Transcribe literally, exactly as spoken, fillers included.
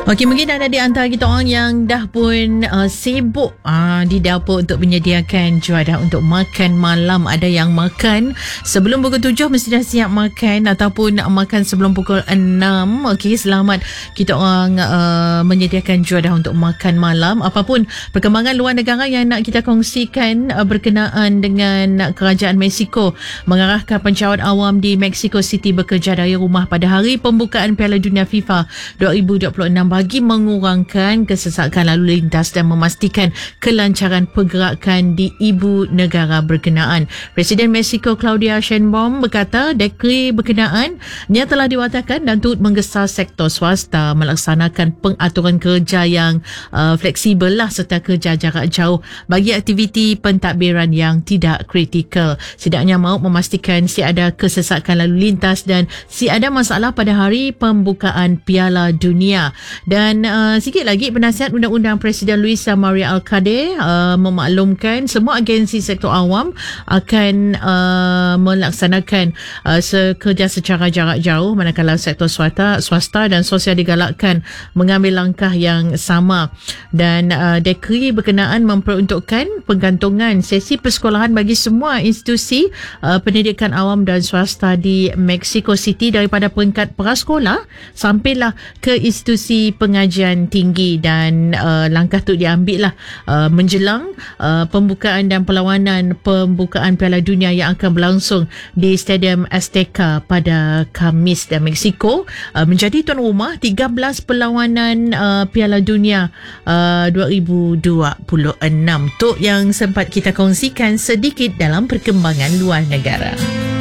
Okey, mungkin ada di antara kita orang yang dah pun uh, sibuk uh, di dapur untuk menyediakan juadah untuk makan malam. Ada yang makan sebelum pukul tujuh mesti dah siap makan, ataupun makan sebelum pukul enam. Okey, selamat kita orang uh, menyediakan juadah untuk makan malam. Apapun perkembangan luar negara yang nak kita kongsikan uh, berkenaan dengan kerajaan Mexico mengarahkan pencawan awam di Mexico City bekerja dari rumah pada hari pembukaan Piala Dunia FIFA dua ribu dua puluh enam bagi mengurangkan kesesakan lalu lintas dan memastikan kelancaran pergerakan di ibu negara berkenaan. Presiden Mexico Claudia Sheinbaum berkata dekri berkenaan nya telah diwatakan dan turut menggesa sektor swasta melaksanakan pengaturan kerja yang uh, fleksibel lah serta kerja jarak jauh bagi aktiviti pentadbiran yang tidak kritikal. Setidaknya mahu memastikan si ada kesesakan lalu lintas dan si ada masalah pada hari pembukaan Piala Dunia. Dan uh, sikit lagi, penasihat undang-undang Presiden Luisa Maria Alcalde uh, memaklumkan semua agensi sektor awam akan uh, melaksanakan uh, kerja secara jarak jauh, manakala sektor swasta, swasta dan sosial digalakkan mengambil langkah yang sama. Dan uh, dekri berkenaan memperuntukkan penggantungan sesi persekolahan bagi semua institusi uh, pendidikan awam dan swasta di Mexico City daripada peringkat prasekolah sampailah ke institusi pengajian tinggi. Dan uh, langkah tu diambil lah uh, menjelang uh, pembukaan dan perlawanan pembukaan Piala Dunia yang akan berlangsung di Stadium Azteca pada Khamis. Dan Mexico uh, menjadi tuan rumah tiga belas perlawanan uh, Piala Dunia uh, dua ribu dua puluh enam. Tu yang sempat kita kongsikan sedikit dalam perkembangan luar negara.